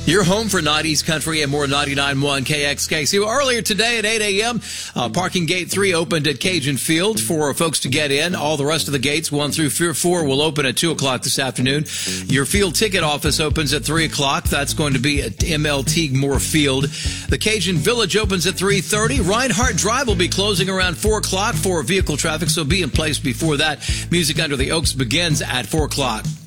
Your home for 90s country and more 99.1 KXKC. Earlier today at 8 a.m., parking gate 3 opened at Cajun Field for folks to get in. All the rest of the gates, 1 through 4, will open at 2 o'clock this afternoon. Your field ticket office opens at 3 o'clock. That's going to be at MLT Moore Field. The Cajun Village opens at 3:30. Reinhardt Drive will be closing around 4 o'clock for vehicle traffic, so be in place before that. Music Under the Oaks begins at 4 o'clock.